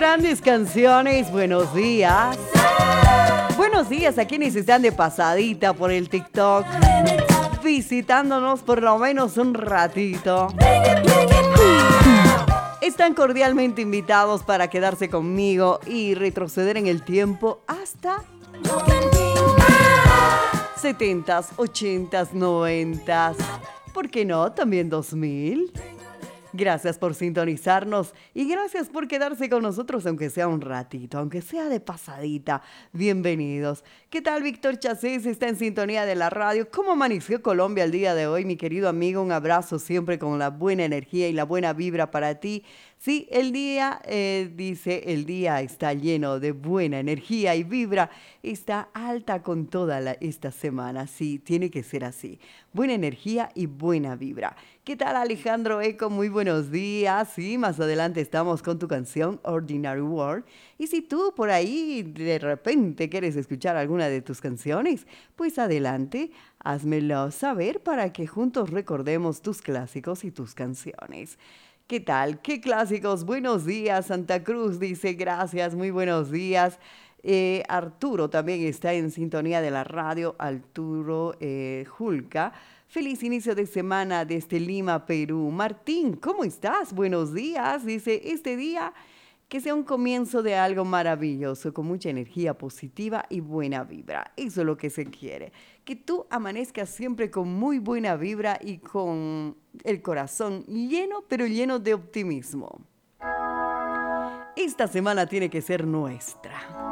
grandes canciones, buenos días. Buenos días a quienes están de pasadita por el TikTok, visitándonos por lo menos un ratito. Están cordialmente invitados para quedarse conmigo y retroceder en el tiempo hasta 70s, 80s, 90s. ¿Por qué no? También 2000. Gracias por sintonizarnos y gracias por quedarse con nosotros, aunque sea un ratito, aunque sea de pasadita. Bienvenidos. ¿Qué tal? Víctor Chacés está en sintonía de la radio. ¿Cómo amaneció Colombia el día de hoy, mi querido amigo? Un abrazo siempre con la buena energía y la buena vibra para ti. Sí, el día, dice, el día está lleno de buena energía y vibra. Está alta con toda esta semana. Sí, tiene que ser así. Buena energía y buena vibra. ¿Qué tal, Alejandro Eco? Muy buenos días. Sí, más adelante estamos con tu canción Ordinary World. Y si tú por ahí de repente quieres escuchar alguna de tus canciones, pues adelante, házmelo saber para que juntos recordemos tus clásicos y tus canciones. ¿Qué tal? ¿Qué clásicos? Buenos días, Santa Cruz dice gracias, muy buenos días. Arturo también está en sintonía de la radio, Arturo Julca. Feliz inicio de semana desde Lima, Perú. Martín, ¿cómo estás? Buenos días. Dice, este día que sea un comienzo de algo maravilloso, con mucha energía positiva y buena vibra. Eso es lo que se quiere. Que tú amanezcas siempre con muy buena vibra y con el corazón lleno, pero lleno de optimismo. Esta semana tiene que ser nuestra.